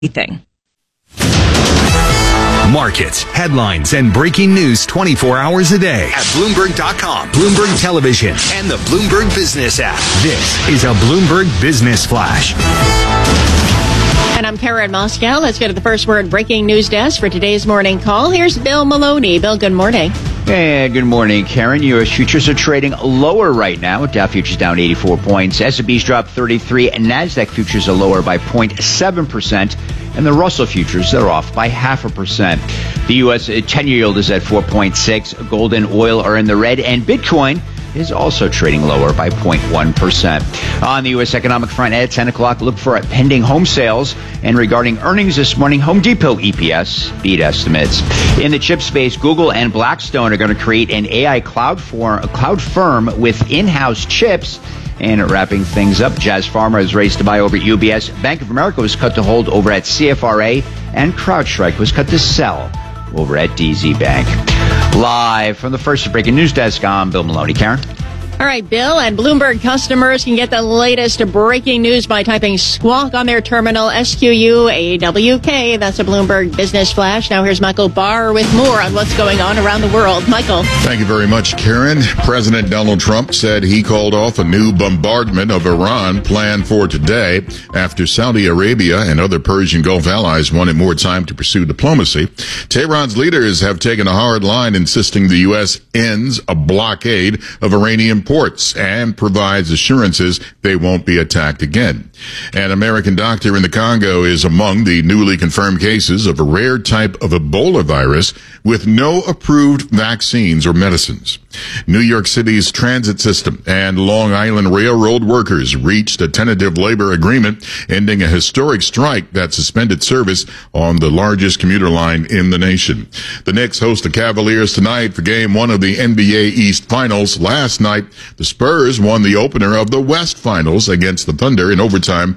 anything. Markets, headlines, and breaking news 24 hours a day at Bloomberg.com, Bloomberg Television, and the Bloomberg Business app. This is a Bloomberg Business Flash. And I'm Karen Moscow. Let's go to the first word breaking news desk for today's morning call. Here's Bill Maloney. Bill, good morning. Hey, good morning, Karen. U.S. futures are trading lower right now. Dow futures down 84 points. S&P's dropped 33, and NASDAQ futures are lower by 0.7%. And the Russell futures are off by 0.5%. The U.S. 10-year yield is at 4.6. Gold and oil are in the red, and Bitcoin is also trading lower by 0.1%. On the U.S. economic front at 10 o'clock, look for pending home sales. And regarding earnings this morning, Home Depot EPS beat estimates. In the chip space, Google and Blackstone are going to create an AI cloud firm with in-house chips. And wrapping things up, Jazz Pharma is raised to buy over at UBS. Bank of America was cut to hold over at CFRA. And CrowdStrike was cut to sell over at DZ Bank. Live from the first breaking news desk, I'm Bill Maloney. Karen? All right, Bill, and Bloomberg customers can get the latest breaking news by typing Squawk on their terminal, SQUAWK. That's a Bloomberg Business Flash. Now here's Michael Barr with more on what's going on around the world. Michael. Thank you very much, Karen. President Donald Trump said he called off a new bombardment of Iran planned for today after Saudi Arabia and other Persian Gulf allies wanted more time to pursue diplomacy. Tehran's leaders have taken a hard line, insisting the U.S. ends a blockade of Iranian ports and provides assurances they won't be attacked again. An American doctor in the Congo is among the newly confirmed cases of a rare type of Ebola virus with no approved vaccines or medicines. New York City's transit system and Long Island Railroad workers reached a tentative labor agreement ending a historic strike that suspended service on the largest commuter line in the nation. The Knicks host the Cavaliers tonight for Game 1 of the NBA East Finals. Last night, the Spurs won the opener of the West Finals against the Thunder in overtime,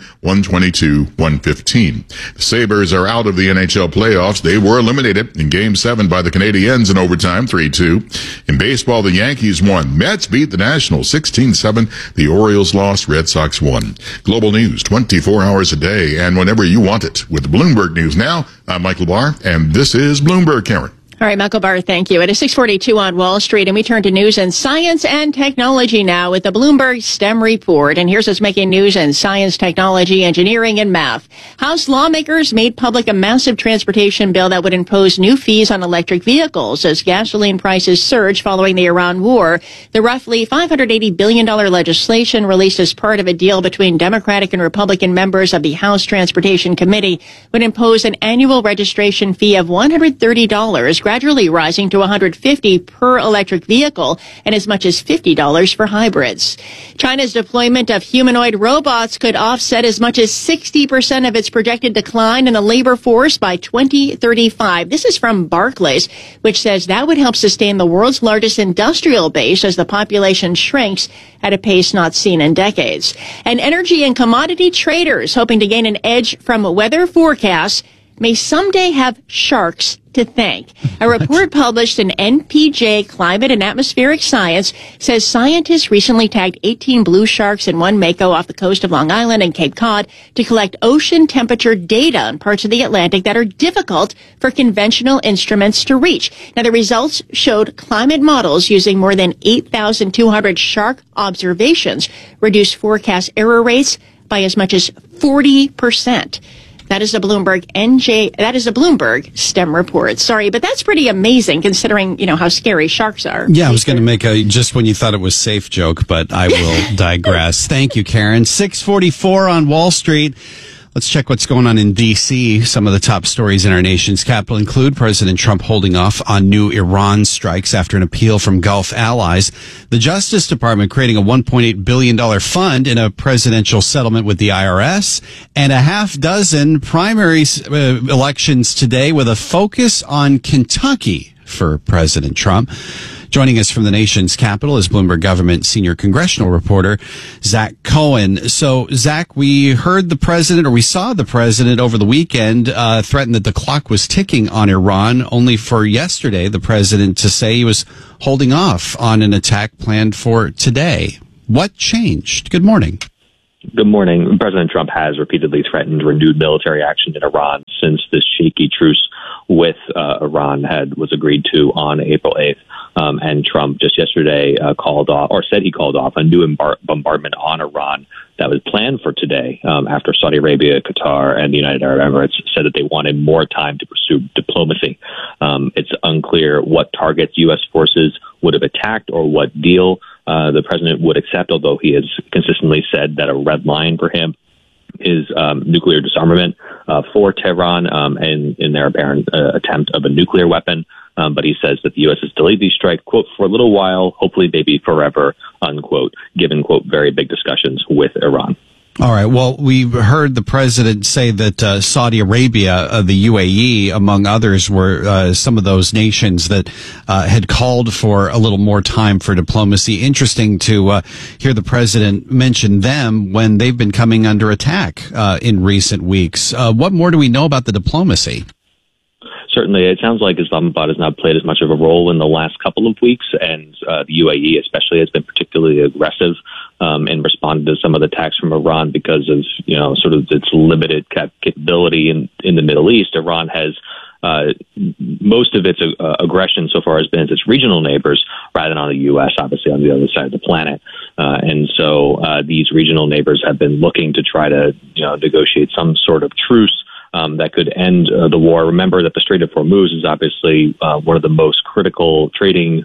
122-115. The Sabres are out of the NHL playoffs. They were eliminated in Game 7 by the Canadiens in overtime, 3-2. In baseball, the Yankees won. Mets beat the Nationals 16-7. The Orioles lost. Red Sox won. Global news 24 hours a day and whenever you want it. With Bloomberg News Now, I'm Michael Barr, and this is Bloomberg, Karen. All right, Michael Barr, thank you. It is 6:42 on Wall Street, and we turn to news and science and technology now with the Bloomberg STEM report. And here's what's making news in science, technology, engineering, and math. House lawmakers made public a massive transportation bill that would impose new fees on electric vehicles as gasoline prices surge following the Iran war. The roughly $580 billion legislation released as part of a deal between Democratic and Republican members of the House Transportation Committee would impose an annual registration fee of $130, gradually rising to $150 per electric vehicle and as much as $50 for hybrids. China's deployment of humanoid robots could offset as much as 60% of its projected decline in the labor force by 2035. This is from Barclays, which says that would help sustain the world's largest industrial base as the population shrinks at a pace not seen in decades. And energy and commodity traders hoping to gain an edge from weather forecasts may someday have sharks to thank. A report published in NPJ Climate and Atmospheric Science says scientists recently tagged 18 blue sharks and one mako off the coast of Long Island and Cape Cod to collect ocean temperature data in parts of the Atlantic that are difficult for conventional instruments to reach. Now, the results showed climate models using more than 8,200 shark observations reduced forecast error rates by as much as 40%. That is a Bloomberg STEM report. Sorry, but that's pretty amazing considering, how scary sharks are. Yeah, I was going to make a just when you thought it was safe joke, but I will digress. Thank you, Karen. 6:44 on Wall Street. Let's check what's going on in D.C. Some of the top stories in our nation's capital include President Trump holding off on new Iran strikes after an appeal from Gulf allies. The Justice Department creating a $1.8 billion fund in a presidential settlement with the IRS, and a half dozen primary elections today with a focus on Kentucky for President Trump. Joining us from the nation's capital is Bloomberg Government senior congressional reporter Zach Cohen. So, Zach, we saw the president over the weekend threaten that the clock was ticking on Iran, only for yesterday the president to say he was holding off on an attack planned for today. What changed? Good morning. Good morning. President Trump has repeatedly threatened renewed military action in Iran since this shaky truce with Iran was agreed to on April 8th. And Trump just yesterday said he called off a new bombardment on Iran that was planned for today after Saudi Arabia, Qatar, and the United Arab Emirates said that they wanted more time to pursue diplomacy. It's unclear what targets U.S. forces would have attacked or what deal the president would accept, although he has consistently said that a red line for him is nuclear disarmament for Tehran in their apparent attempt of a nuclear weapon. But he says that the U.S. has delayed these strikes, quote, for a little while, hopefully maybe forever, unquote, given, quote, very big discussions with Iran. All right. Well, we've heard the president say that Saudi Arabia, the UAE, among others, were some of those nations that had called for a little more time for diplomacy. Interesting to hear the president mention them when they've been coming under attack in recent weeks. What more do we know about the diplomacy? Certainly, it sounds like Islamabad has not played as much of a role in the last couple of weeks, and the UAE especially has been particularly aggressive in responding to some of the attacks from Iran because of, sort of its limited capability in the Middle East. Iran has most of its aggression so far has been its regional neighbors rather than on the U.S., obviously on the other side of the planet. And so these regional neighbors have been looking to try to negotiate some sort of truce that could end the war. Remember that the Strait of Hormuz is obviously one of the most critical trading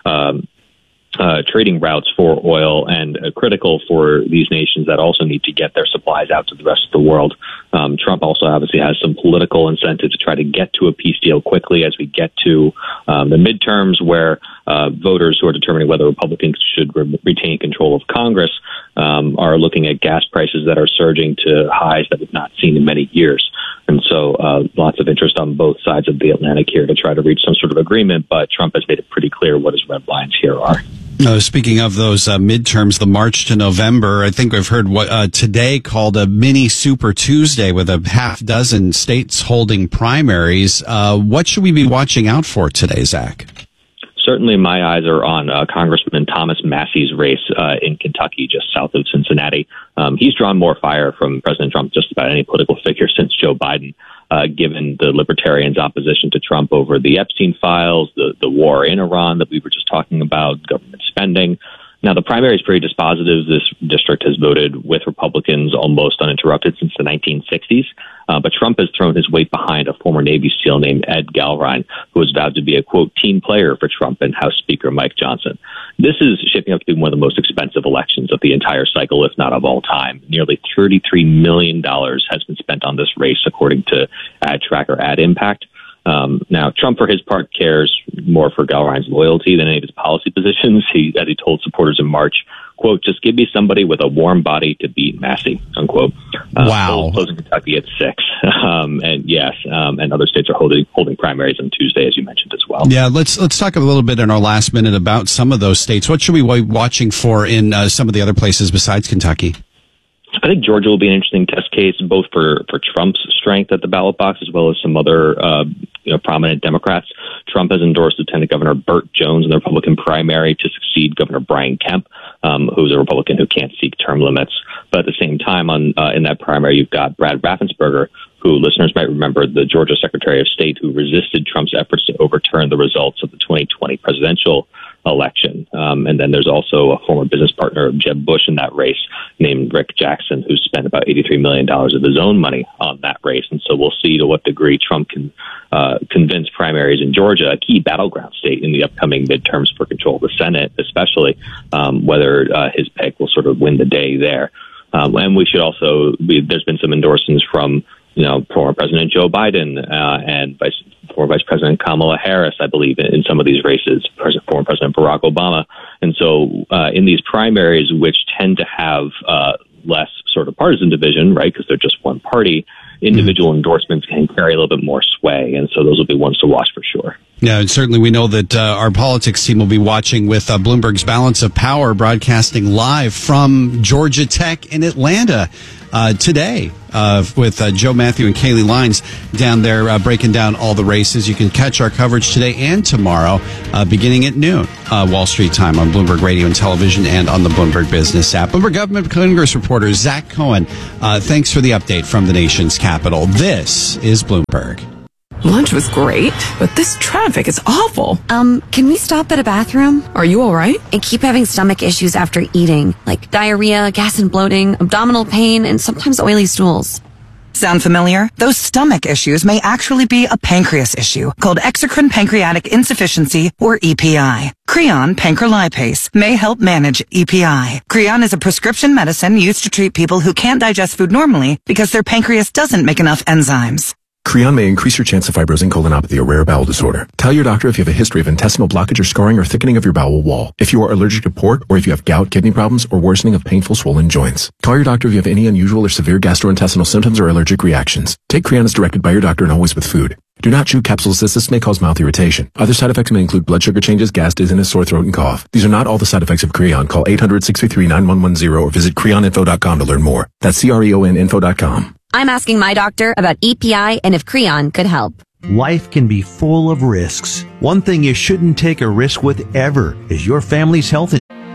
routes for oil and critical for these nations that also need to get their supplies out to the rest of the world. Trump also obviously has some political incentive to try to get to a peace deal quickly as we get to the midterms where voters who are determining whether Republicans should retain control of Congress are looking at gas prices that are surging to highs that we've not seen in many years. And so lots of interest on both sides of the Atlantic here to try to reach some sort of agreement, but Trump has made it pretty clear what his red lines here are. Speaking of those midterms, the March to November, I think I've heard what today called a mini Super Tuesday with a half dozen states holding primaries. What should we be watching out for today, Zach? Certainly my eyes are on Congressman Thomas Massey's race in Kentucky, just south of Cincinnati. He's drawn more fire from President Trump just about any political figure since Joe Biden, given the Libertarians' opposition to Trump over the Epstein files, the war in Iran that we were just talking about, government spending. Now, the primary is pretty dispositive. This district has voted with Republicans almost uninterrupted since the 1960s. But Trump has thrown his weight behind a former Navy SEAL named Ed Galvine, who is vowed to be a, quote, team player for Trump and House Speaker Mike Johnson. This is shaping up to be one of the most expensive elections of the entire cycle, if not of all time. Nearly $33 million has been spent on this race, according to Ad Tracker Ad Impact. Now, Trump, for his part, cares more for Galvine's loyalty than any of his policy positions. As he told supporters in March, quote, just give me somebody with a warm body to beat Massey, unquote. Wow. Closing Kentucky at 6. And other states are holding primaries on Tuesday, as you mentioned as well. Yeah, let's talk a little bit in our last minute about some of those states. What should we be watching for in some of the other places besides Kentucky? I think Georgia will be an interesting test case, both for Trump's strength at the ballot box as well as some other prominent Democrats. Trump has endorsed Lieutenant Governor Burt Jones in the Republican primary to succeed Governor Brian Kemp, who's a Republican who can't seek term limits. But at the same time, in that primary, you've got Brad Raffensperger, who listeners might remember, the Georgia Secretary of State who resisted Trump's efforts to overturn the results of the 2020 presidential election. And then there's also a former business partner of Jeb Bush in that race named Rick Jackson, who spent about $83 million of his own money on that race. And so we'll see to what degree Trump can convince primaries in Georgia, a key battleground state in the upcoming midterms for control of the Senate, especially whether his pick will sort of win the day there. And we should also, there's been some endorsements from former President Joe Biden and former Vice President Kamala Harris, I believe, in some of these races, former President Barack Obama. And so in these primaries, which tend to have less sort of partisan division, right, because they're just one party, individual endorsements can carry a little bit more sway. And so those will be ones to watch for sure. Yeah, and certainly we know that our politics team will be watching with Bloomberg's Balance of Power broadcasting live from Georgia Tech in Atlanta today with Joe Matthew and Kaylee Lines down there breaking down all the races. You can catch our coverage today and tomorrow beginning at noon Wall Street time on Bloomberg Radio and Television and on the Bloomberg Business app. Bloomberg Government Congress reporter Zach Cohen, thanks for the update from the nation's capital. This is Bloomberg. Lunch was great, but this traffic is awful. Can we stop at a bathroom? Are you all right? I keep having stomach issues after eating, like diarrhea, gas and bloating, abdominal pain, and sometimes oily stools. Sound familiar? Those stomach issues may actually be a pancreas issue called exocrine pancreatic insufficiency, or EPI. Creon pancrelipase may help manage EPI. Creon is a prescription medicine used to treat people who can't digest food normally because their pancreas doesn't make enough enzymes. Creon may increase your chance of fibrosing colonopathy, a rare bowel disorder. Tell your doctor if you have a history of intestinal blockage or scarring or thickening of your bowel wall. If you are allergic to pork, or if you have gout, kidney problems, or worsening of painful swollen joints. Call your doctor if you have any unusual or severe gastrointestinal symptoms or allergic reactions. Take Creon as directed by your doctor and always with food. Do not chew capsules as this may cause mouth irritation. Other side effects may include blood sugar changes, gas, dizziness, sore throat, and cough. These are not all the side effects of Creon. Call 800-633-9110 or visit creoninfo.com to learn more. That's CREONinfo.com. I'm asking my doctor about EPI and if Creon could help. Life can be full of risks. One thing you shouldn't take a risk with ever is your family's health.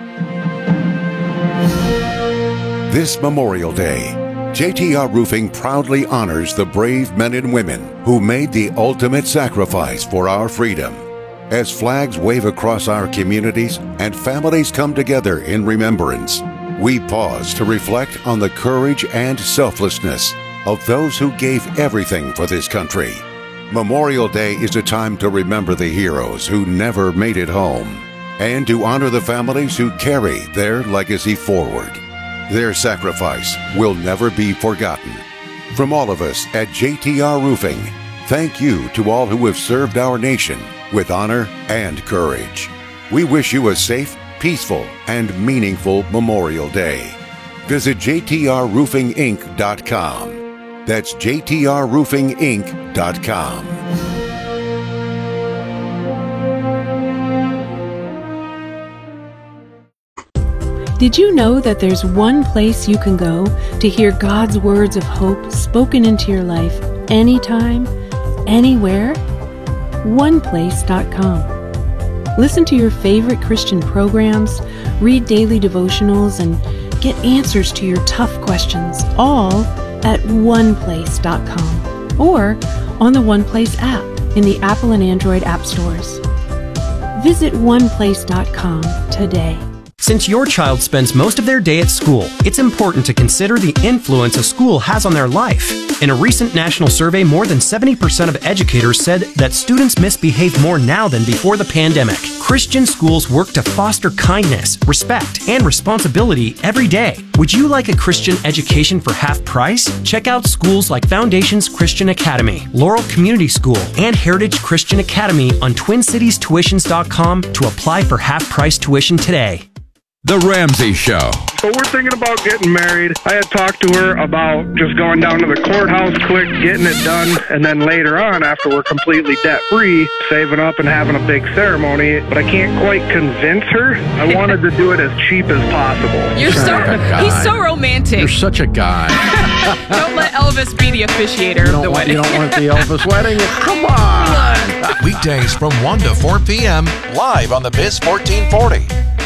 This Memorial Day, JTR Roofing proudly honors the brave men and women who made the ultimate sacrifice for our freedom. As flags wave across our communities and families come together in remembrance, we pause to reflect on the courage and selflessness of those who gave everything for this country. Memorial Day is a time to remember the heroes who never made it home and to honor the families who carry their legacy forward. Their sacrifice will never be forgotten. From all of us at JTR Roofing, thank you to all who have served our nation with honor and courage. We wish you a safe, peaceful, and meaningful Memorial Day. Visit JTRRoofingInc.com. That's JTRRoofingInc.com. Did you know that there's one place you can go to hear God's words of hope spoken into your life anytime, anywhere? OnePlace.com. Listen to your favorite Christian programs, read daily devotionals, and get answers to your tough questions, all at OnePlace.com or on the OnePlace app in the Apple and Android app stores. Visit OnePlace.com today. Since your child spends most of their day at school, it's important to consider the influence a school has on their life. In a recent national survey, more than 70% of educators said that students misbehave more now than before the pandemic. Christian schools work to foster kindness, respect, and responsibility every day. Would you like a Christian education for half price? Check out schools like Foundations Christian Academy, Laurel Community School, and Heritage Christian Academy on TwinCitiesTuitions.com to apply for half-price tuition today. The Ramsey Show. So we're thinking about getting married. I had talked to her about just going down to the courthouse quick, getting it done, and then later on, after we're completely debt-free, saving up and having a big ceremony. But I can't quite convince her. I wanted to do it as cheap as possible. He's so romantic. You're such a guy. Don't let Elvis be the officiator of the wedding. You don't want the Elvis wedding? Come on. Weekdays from 1 to 4 p.m. live on the Biz 1440.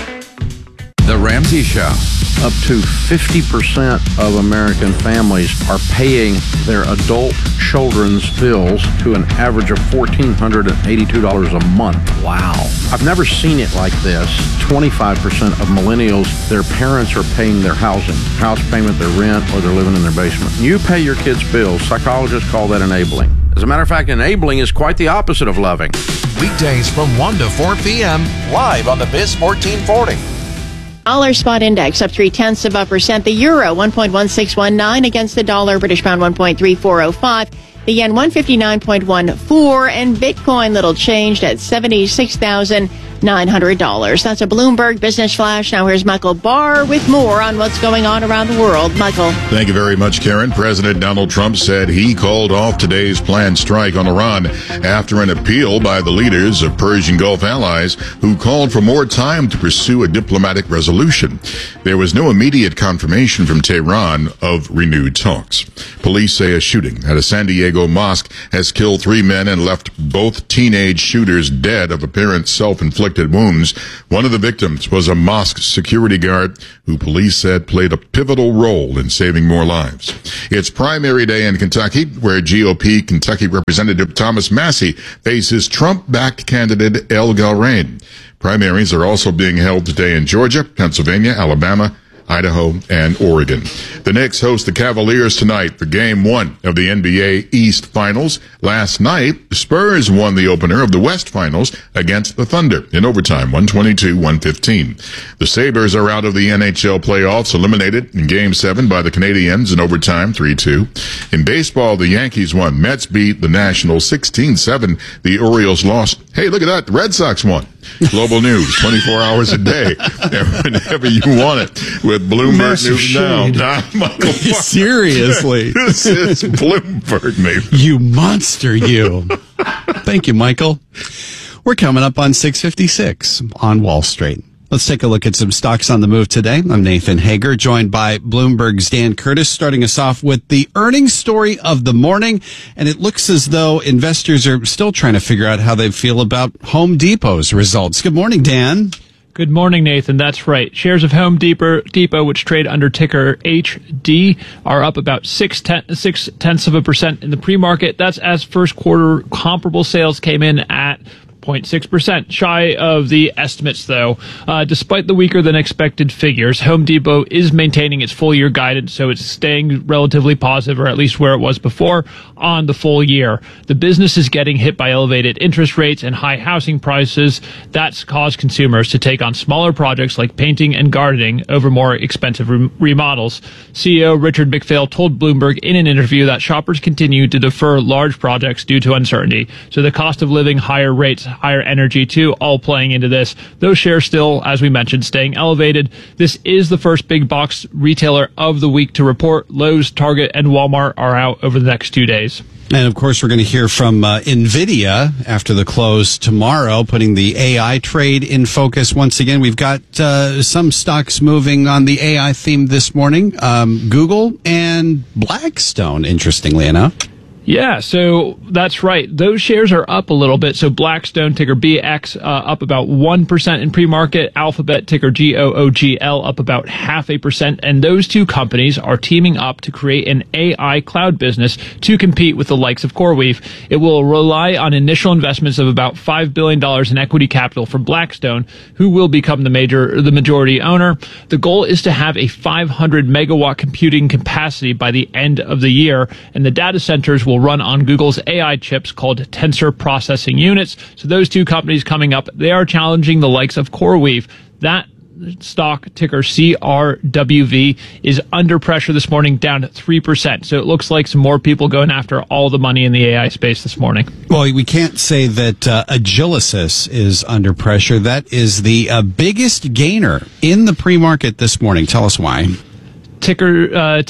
The Ramsey Show. Up to 50% of American families are paying their adult children's bills to an average of $1,482 a month. Wow. I've never seen it like this. 25% of millennials, their parents are paying their housing, house payment, their rent, or they're living in their basement. You pay your kids' bills. Psychologists call that enabling. As a matter of fact, enabling is quite the opposite of loving. Weekdays from 1 to 4 p.m. live on the Biz 1440. Dollar spot index up 0.3%. The euro 1.1619 against the dollar. British pound 1.3405. The yen 159.14, and Bitcoin little changed at $76,900. $900. That's a Bloomberg Business Flash. Now here's Michael Barr with more on what's going on around the world. Michael. Thank you very much, Karen. President Donald Trump said he called off today's planned strike on Iran after an appeal by the leaders of Persian Gulf allies who called for more time to pursue a diplomatic resolution. There was no immediate confirmation from Tehran of renewed talks. Police say a shooting at a San Diego mosque has killed 3 men and left both teenage shooters dead of apparent self-inflicted wounds. One of the victims was a mosque security guard who police said played a pivotal role in saving more lives. It's primary day in Kentucky, where GOP Kentucky Representative Thomas Massey faces Trump-backed candidate El Galrain. Primaries are also being held today in Georgia, Pennsylvania, Alabama, Idaho, and Oregon. The Knicks host the Cavaliers tonight for Game 1 of the NBA East Finals. Last night, the Spurs won the opener of the West Finals against the Thunder in overtime, 122-115. The Sabres are out of the NHL playoffs, eliminated in Game 7 by the Canadiens in overtime, 3-2. In baseball, the Yankees won. Mets beat the Nationals 16-7. The Orioles lost. Hey, look at that. The Red Sox won. Global news, 24 hours a day, whenever you want it, with Bloomberg News Now. Michael Barr. Seriously. This is Bloomberg, maybe. You monster, you. Thank you, Michael. We're coming up on 6:56 on Wall Street. Let's take a look at some stocks on the move today. I'm Nathan Hager, joined by Bloomberg's Dan Curtis, starting us off with the earnings story of the morning. And it looks as though investors are still trying to figure out how they feel about Home Depot's results. Good morning, Dan. Good morning, Nathan. That's right. Shares of Home Depot, which trade under ticker HD, are up about 0.6% in the pre-market. That's as first quarter comparable sales came in at 0.6%, shy of the estimates, though. Despite the weaker than expected figures, Home Depot is maintaining its full year guidance, so it's staying relatively positive, or at least where it was before, on the full year. The business is getting hit by elevated interest rates and high housing prices. That's caused consumers to take on smaller projects like painting and gardening over more expensive remodels. CEO Richard McPhail told Bloomberg in an interview that shoppers continue to defer large projects due to uncertainty. So the cost of living, higher rates, higher energy too, all playing into this. Those shares still, as we mentioned, staying elevated. This is the first big box retailer of the week to report. Lowe's, Target, and Walmart are out over the next 2 days. And of course, we're going to hear from NVIDIA after the close tomorrow, putting the AI trade in focus once again. We've got some stocks moving on the AI theme this morning. Google and Blackstone, interestingly enough. Yeah, so that's right. Those shares are up a little bit. So Blackstone, ticker BX, up about 1% in pre-market. Alphabet, ticker GOOGL, up about 0.5%. And those two companies are teaming up to create an AI cloud business to compete with the likes of CoreWeave. It will rely on initial investments of about $5 billion in equity capital from Blackstone, who will become the majority owner. The goal is to have a 500 megawatt computing capacity by the end of the year, and the data centers will run on Google's AI chips called Tensor Processing Units. So those two companies coming up, they are challenging the likes of CoreWeave. That stock, ticker CRWV, is under pressure this morning, down 3%. So it looks like some more people going after all the money in the AI space this morning. Well, we can't say that Agilysys is under pressure. That is the biggest gainer in the pre-market this morning. Tell us why. Ticker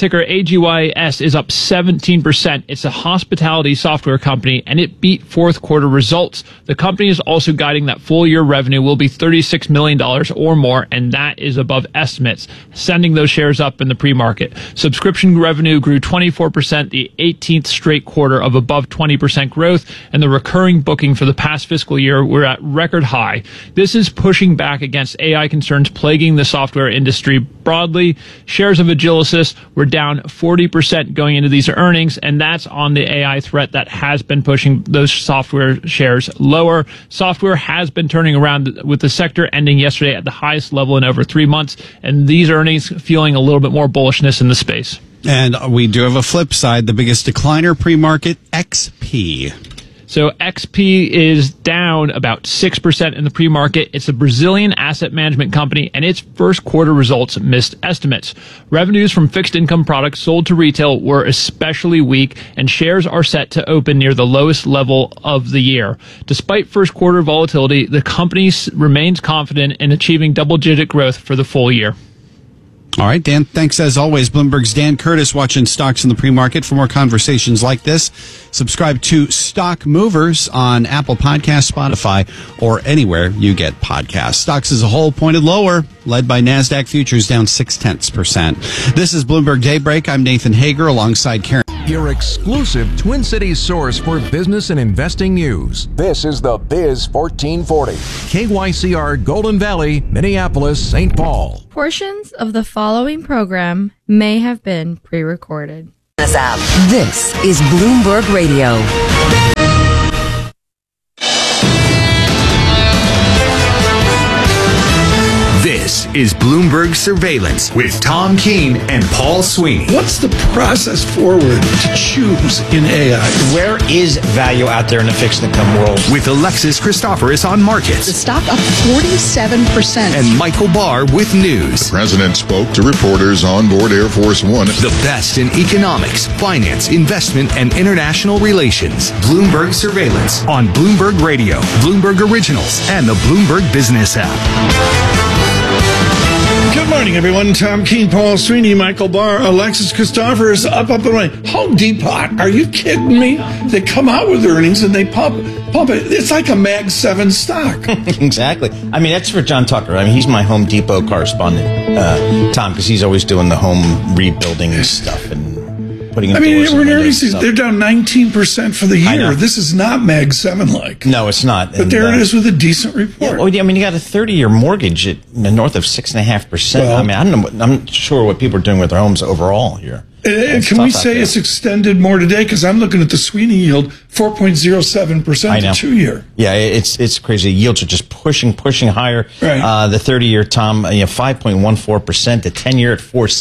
AGYS is up 17%. It's a hospitality software company, and it beat fourth quarter results. The company is also guiding that full year revenue will be $36 million or more, and that is above estimates, sending those shares up in the pre-market. Subscription revenue grew 24%, the 18th straight quarter of above 20% growth, and the recurring booking for the past fiscal year were at record high. This is pushing back against AI concerns plaguing the software industry broadly. Shares of Agilysys were down 40% going into these earnings, and that's on the AI threat that has been pushing those software shares lower. Software has been turning around, with the sector ending yesterday at the highest level in over 3 months, and these earnings fueling a little bit more bullishness in the space. And we do have a flip side. The biggest decliner pre-market, XP. So XP is down about 6% in the pre-market. It's a Brazilian asset management company, and its first quarter results missed estimates. Revenues from fixed income products sold to retail were especially weak, and shares are set to open near the lowest level of the year. Despite first quarter volatility, the company remains confident in achieving double-digit growth for the full year. All right, Dan, thanks as always. Bloomberg's Dan Curtis watching stocks in the pre-market. For more conversations like this, subscribe to Stock Movers on Apple Podcasts, Spotify, or anywhere you get podcasts. Stocks as a whole pointed lower, led by NASDAQ futures down 0.6%. This is Bloomberg Daybreak. I'm Nathan Hager alongside Karen. Your exclusive Twin Cities source for business and investing news. This is the Biz 1440. KYCR Golden Valley, Minneapolis, St. Paul. Portions of the following program may have been pre-recorded. This is Bloomberg Radio. This is Bloomberg Surveillance with Tom Keene and Paul Sweeney. What's the process forward to choose in AI? Where is value out there in the fixed income world? With Alexis Christoforous on markets. The stock up 47%. And Michael Barr with news. The president spoke to reporters on board Air Force One. The best in economics, finance, investment, and international relations. Bloomberg Surveillance on Bloomberg Radio, Bloomberg Originals, and the Bloomberg Business app. Good morning, everyone. Tom Keene, Paul Sweeney, Michael Barr, Alexis Christoforous, up and running. Home Depot, are you kidding me? They come out with earnings and they pump it. It's like a Mag 7 stock. Exactly. I mean, that's for John Tucker. I mean, he's my Home Depot correspondent, Tom, because he's always doing the home rebuilding stuff and putting in doors. We're in earnings season. They're down 19% for the year. This is not Mag 7-like. No, it's not. But there it is with a decent report. Yeah, I mean, you got a 30-year mortgage at north of 6.5%. Well, I mean, I don't know. I'm not sure what people are doing with their homes overall here. Can we say it's extended more today? Because I'm looking at the Sweeney yield, 4.07% to 2-year. Yeah, it's crazy. Yields are just pushing higher. Right. The 30-year, Tom, 5.14%. The 10-year at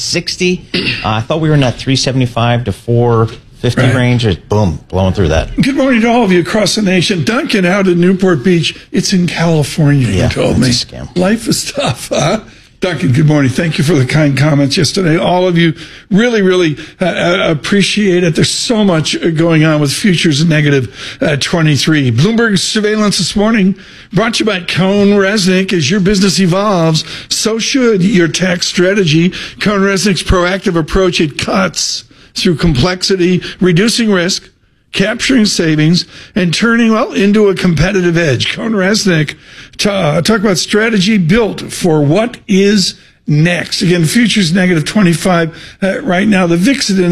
4.60. I thought we were in that 3.75 to 4.50 range. Just boom, blowing through that. Good morning to all of you across the nation. Duncan out at Newport Beach. It's in California, you told me. It's a scam. Life is tough, huh? Duncan, good morning. Thank you for the kind comments yesterday. All of you really, really appreciate it. There's so much going on with futures negative 23. Bloomberg Surveillance this morning brought to you by CohnReznick. As your business evolves, so should your tax strategy. CohnReznick's proactive approach, it cuts through complexity, reducing risk, capturing savings, and turning, into a competitive edge. CohnReznick talk about strategy built for what is next. Again, futures negative 25 right now. The VIX at an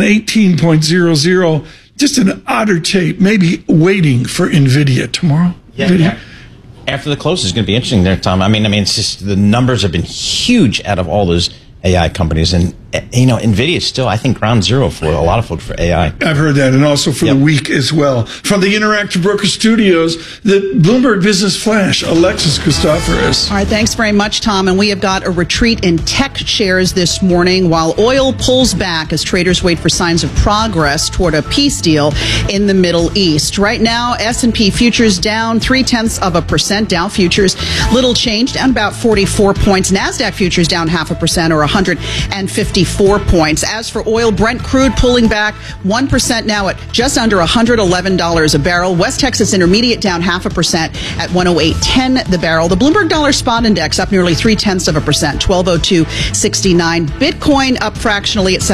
18.00. Just an otter tape, maybe waiting for NVIDIA tomorrow. Yeah. After the close is going to be interesting there, Tom. I mean, it's just the numbers have been huge out of all those AI companies, and NVIDIA is still, I think, ground zero for a lot of folks for AI. I've heard that, and also for the week as well. From the Interactive Broker Studios, the Bloomberg Business Flash, Alexis Christoforous. All right, thanks very much, Tom. And we have got a retreat in tech shares this morning while oil pulls back as traders wait for signs of progress toward a peace deal in the Middle East. Right now, S&P futures down 0.3%. Dow futures little change, down about 44 points. NASDAQ futures down 0.5% or 154 points. As for oil, Brent crude pulling back 1% now at just under $111 a barrel. West Texas Intermediate down 0.5% at 108.10 the barrel. The Bloomberg Dollar Spot Index up nearly 0.3%, 1202.69. Bitcoin up fractionally at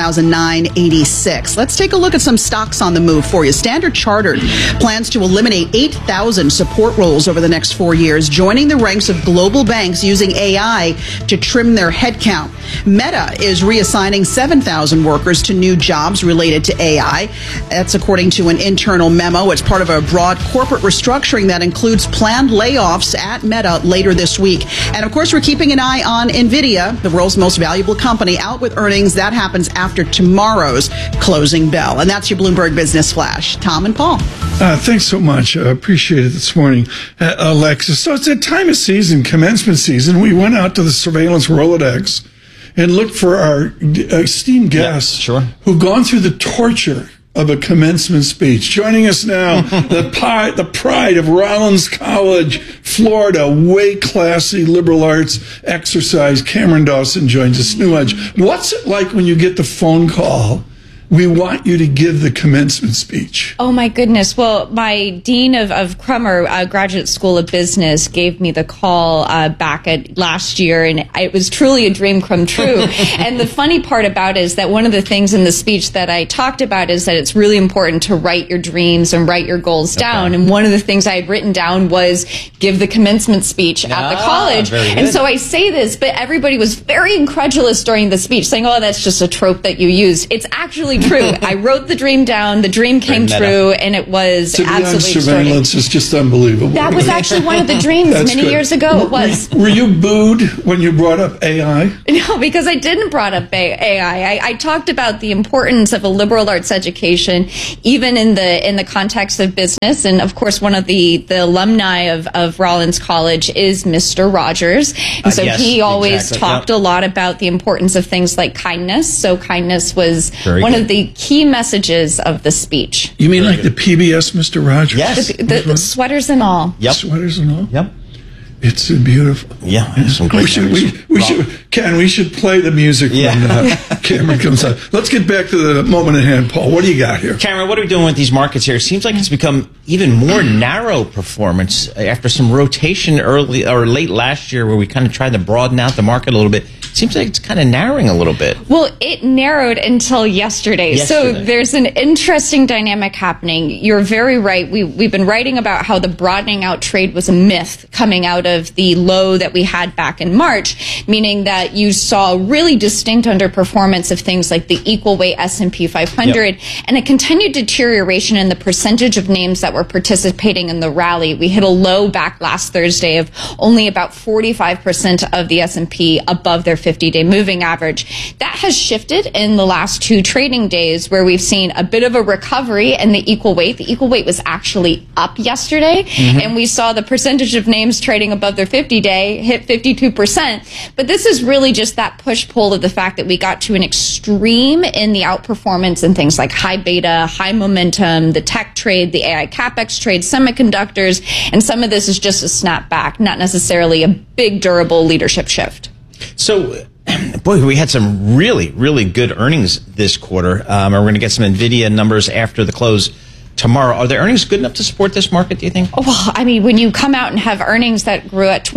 76,986. Let's take a look at some stocks on the move for you. Standard Chartered plans to eliminate 8,000 support roles over the next 4 years, joining the ranks of global banks using AI to trim their headcount. Meta is reassigning 7,000 workers to new jobs related to AI. That's according to an internal memo. It's part of a broad corporate restructuring that includes planned layoffs at Meta later this week. And of course, we're keeping an eye on NVIDIA, the world's most valuable company, out with earnings. That happens after tomorrow's closing bell. And that's your Bloomberg Business Flash. Tom and Paul. Thanks so much. I appreciate it this morning, Alexis. So it's that time of season, commencement season. We went out to the surveillance Rolodex and looked for our esteemed guests who've gone through the torture of a commencement speech. Joining us now, the pride of Rollins College, Florida, way classy liberal arts exercise. Cameron Dawson joins us. New Edge. What's it like when you get the phone call? We want you to give the commencement speech. Oh, my goodness. Well, my dean of Crummer Graduate School of Business gave me the call back at last year, and it was truly a dream come true. And the funny part about it is that one of the things in the speech that I talked about is that it's really important to write your dreams and write your goals down. And one of the things I had written down was give the commencement speech at the college. And so I say this, but everybody was very incredulous during the speech, saying, oh, that's just a trope that you used. It's actually true. I wrote the dream down. The dream came true, and it was absolutely surveillance is just unbelievable. That was actually one of the dreams many years ago. It was. Were you booed when you brought up AI? No, because I didn't brought up AI. I talked about the importance of a liberal arts education, even in the context of business. And of course, one of the alumni of Rollins College is Mr. Rogers, and so he always talked a lot about the importance of things like kindness. So kindness was one of the key messages of the speech. You mean like the PBS Mr. Rogers? Yes. The sweaters and all. Yep. Sweaters and all? Yep. It's beautiful. Yeah, some great we should play the music when Cameron comes on. Let's get back to the moment at hand, Paul. What do you got here? Cameron, what are we doing with these markets here? It seems like it's become even more narrow performance after some rotation early or late last year where we kind of tried to broaden out the market a little bit. It seems like it's kind of narrowing a little bit. Well, it narrowed until yesterday. So there's an interesting dynamic happening. You're very right. We've been writing about how the broadening out trade was a myth coming out of the low that we had back in March, meaning that you saw really distinct underperformance of things like the equal weight S&P 500 and a continued deterioration in the percentage of names that were participating in the rally. We hit a low back last Thursday of only about 45% of the S&P above their 50-day moving average. That has shifted in the last 2 trading days where we've seen a bit of a recovery in the equal weight. The equal weight was actually up yesterday, and we saw the percentage of names trading above their 50-day hit 52%. But this is really just that push-pull of the fact that we got to an extreme in the outperformance in things like high beta, high momentum, the tech trade, the AI capex trade, semiconductors, and some of this is just a snapback, not necessarily a big durable leadership shift. So, boy, we had some really, really good earnings this quarter. And we're going to get some NVIDIA numbers after the close tomorrow. Are the earnings good enough to support this market, do you think? Well, I mean, when you come out and have earnings that grew at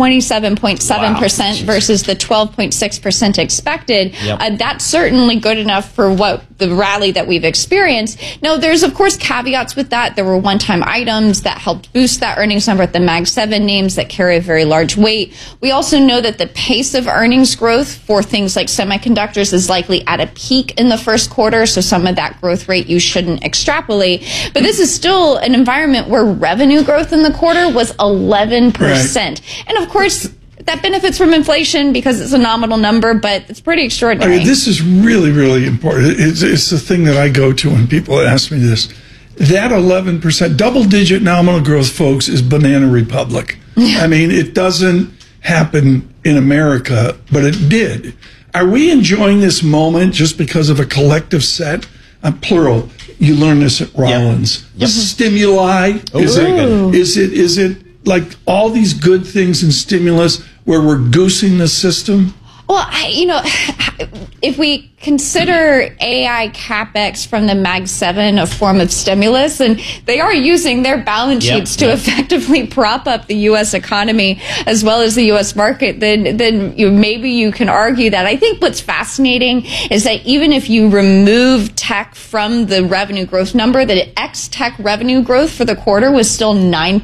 27.7% versus the 12.6% expected, that's certainly good enough for what the rally that we've experienced. Now, there's, of course, caveats with that. There were one-time items that helped boost that earnings number at the Mag 7 names that carry a very large weight. We also know that the pace of earnings growth for things like semiconductors is likely at a peak in the first quarter, so some of that growth rate you shouldn't extrapolate. But this is still an environment where revenue growth in the quarter was 11%. Right. And of course, that benefits from inflation because it's a nominal number, but it's pretty extraordinary. I mean, this is really, really important. It's the thing that I go to when people ask me this. That 11%, double-digit nominal growth, folks, is Banana Republic. I mean, it doesn't happen in America, but it did. Are we enjoying this moment just because of a collective set? Plural. You learn this at Rollins. Stimuli. Is it like all these good things in stimulus where we're goosing the system? Well, if we consider AI capex from the Mag 7 a form of stimulus, and they are using their balance sheets to effectively prop up the U.S. economy as well as the U.S. market, then maybe you can argue that. I think what's fascinating is that even if you remove tech from the revenue growth number, the ex-tech revenue growth for the quarter was still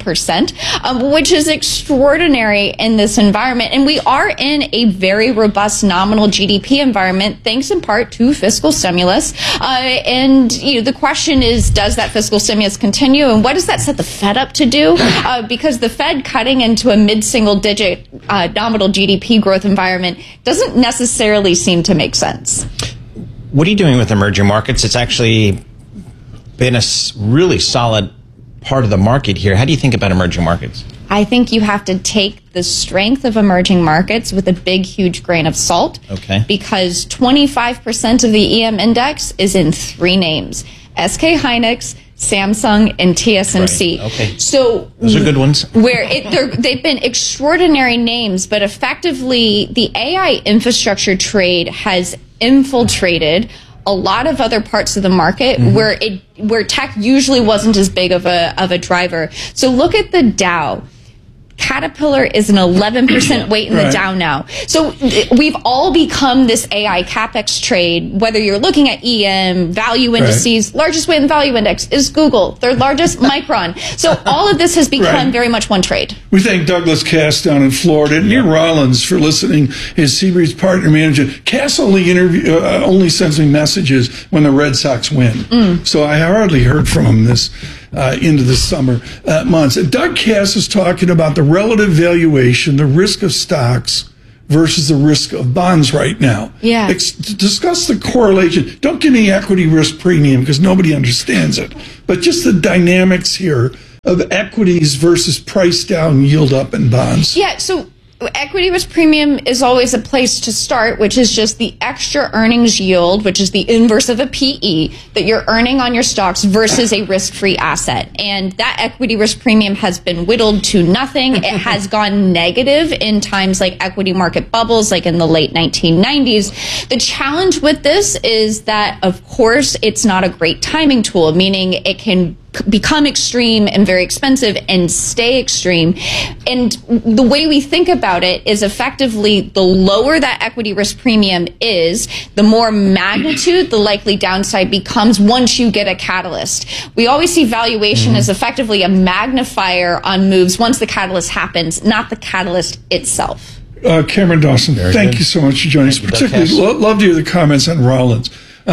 9%, which is extraordinary in this environment. And we are in a very robust nominal GDP environment, thanks in part to fiscal stimulus. And the question is, does that fiscal stimulus continue? And what does that set the Fed up to do? Because the Fed cutting into a mid-single digit nominal GDP growth environment doesn't necessarily seem to make sense. What are you doing with emerging markets? It's actually been a really solid part of the market here. How do you think about emerging markets? I think you have to take the strength of emerging markets with a big, huge grain of salt. Okay. Because 25% of the EM index is in 3 names. SK Hynix, Samsung, and TSMC. Right. Okay. So those are good ones. Where they've been extraordinary names, but effectively the AI infrastructure trade has infiltrated a lot of other parts of the market where tech usually wasn't as big of a driver. So look at the Dow. Caterpillar is an 11% weight in the Dow now. So we've all become this AI capex trade, whether you're looking at EM, value indices, largest weight in the value index is Google, third largest Micron. So all of this has become very much one trade. We thank Douglas Cass down in Florida and near Rollins for listening as Seabreeze partner manager. Cass only sends me messages when the Red Sox win. So I hardly heard from him into the summer months. And Doug Cass is talking about the relative valuation, the risk of stocks versus the risk of bonds right now. Yeah. Discuss the correlation. Don't give me equity risk premium because nobody understands it. But just the dynamics here of equities versus price down, yield up in bonds. Yeah, so equity risk premium is always a place to start, which is just the extra earnings yield, which is the inverse of a PE that you're earning on your stocks versus a risk-free asset. And that equity risk premium has been whittled to nothing. It has gone negative in times like equity market bubbles, like in the late 1990s. The challenge with this is that, of course, it's not a great timing tool, meaning it can become extreme and very expensive and stay extreme. And the way we think about it is effectively the lower that equity risk premium is, the more magnitude the likely downside becomes once you get a catalyst. We always see valuation as effectively a magnifier on moves once the catalyst happens, not the catalyst itself. Cameron Dawson, thank you so much for joining us. Particularly love to hear the comments on Rollins.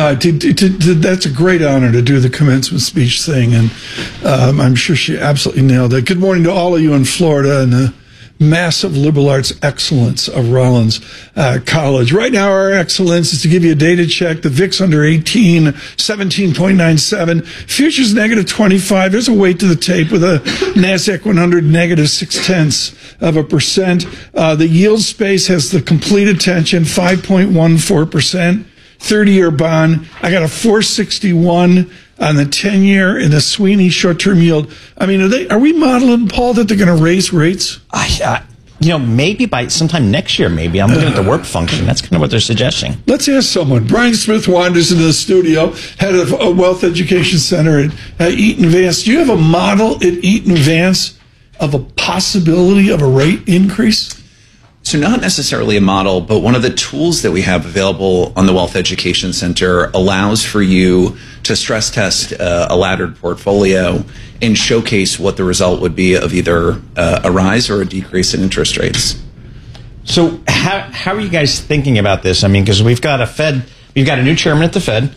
That's a great honor to do the commencement speech thing, and I'm sure she absolutely nailed it. Good morning to all of you in Florida and the massive liberal arts excellence of Rollins College. Right now, our excellence is to give you a data check. The VIX under 18, 17.97. Futures negative 25. There's a weight to the tape with a NASDAQ 100 negative 0.6%. The yield space has the complete attention, 5.14%. 30-year bond. I got a 461 on the 10-year in the Sweeney short-term yield. I mean, are we modeling, Paul, that they're going to raise rates? Maybe by sometime next year, maybe. I'm looking at the work function. That's kind of what they're suggesting. Let's ask someone. Brian Smith wanders into the studio, head of a Wealth Education Center at Eaton Vance. Do you have a model at Eaton Vance of a possibility of a rate increase? So not necessarily a model, but one of the tools that we have available on the Wealth Education Center allows for you to stress test a laddered portfolio and showcase what the result would be of either a rise or a decrease in interest rates. So how are you guys thinking about this? I mean, because we've got a new chairman at the Fed,